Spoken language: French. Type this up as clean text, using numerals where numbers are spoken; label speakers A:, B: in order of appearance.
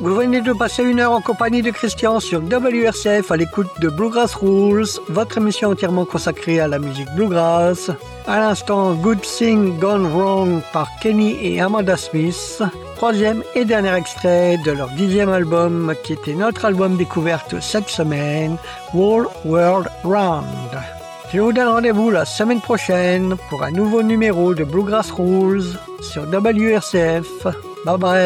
A: Vous venez de passer une heure en compagnie de Christian sur WRCF à l'écoute de Bluegrass Rules, votre émission entièrement consacrée à la musique bluegrass. À l'instant, Good Thing Gone Wrong par Kenny et Amanda Smith. Troisième et dernier extrait de leur 10e album qui était notre album découverte cette semaine, Whole World Round. Je vous donne rendez-vous la semaine prochaine pour un nouveau numéro de Bluegrass Rules sur WRCF. Bye bye.